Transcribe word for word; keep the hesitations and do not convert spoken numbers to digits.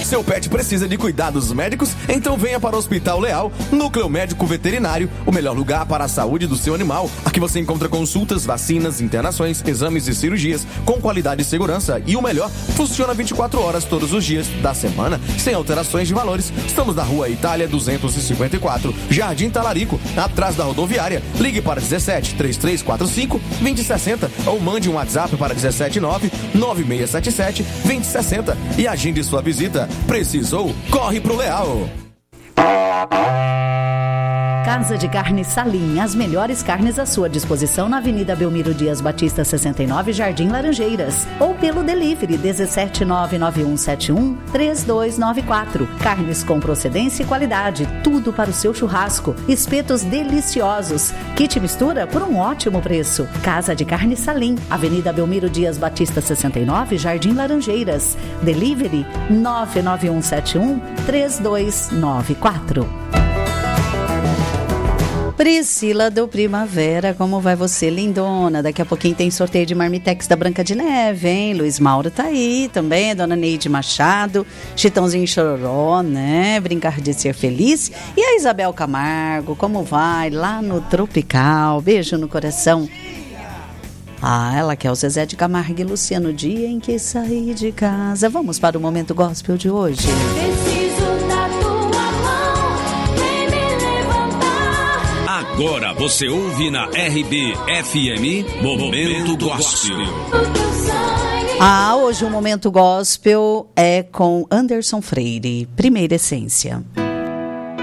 Seu pet precisa de cuidados médicos? Então venha para o Hospital Leal, Núcleo Médico Veterinário, o melhor lugar para a saúde do seu animal. Aqui você encontra consultas, vacinas, internações, exames e cirurgias com qualidade e segurança. E o melhor, funciona vinte e quatro horas todos os dias da semana, sem alterações de valores. Estamos na Rua Itália duzentos e cinquenta e quatro, Jardim Talarico, atrás da rodoviária. Ligue para dezessete, três três quatro cinco, dois zero seis zero ou mande um WhatsApp para dezessete nove, nove seis sete sete, dois zero seis zero e agende sua visita. Precisou? Corre pro Leal. Casa de Carne Salim, as melhores carnes à sua disposição na Avenida Belmiro Dias Batista sessenta e nove, Jardim Laranjeiras, ou pelo delivery dezessete nove nove um sete um três dois nove quatro. Carnes com procedência e qualidade, tudo para o seu churrasco, espetos deliciosos, kit mistura por um ótimo preço. Casa de Carne Salim, Avenida Belmiro Dias Batista sessenta e nove, Jardim Laranjeiras, delivery nove nove um sete um três dois nove quatro. Priscila do Primavera, como vai você, lindona? Daqui a pouquinho tem sorteio de Marmitex da Branca de Neve, hein? Luiz Mauro tá aí também, Dona Neide Machado, Chitãozinho Chororó, né? Brincar de ser feliz. E a Isabel Camargo, como vai? Lá no Tropical, beijo no coração. Ah, ela quer o Zezé de Camargo e Luciano, dia em que saí de casa. Vamos para o Momento Gospel de hoje. Agora você ouve na R B F M Momento Gospel. Ah, hoje o Momento Gospel é com Anderson Freire, Primeira Essência.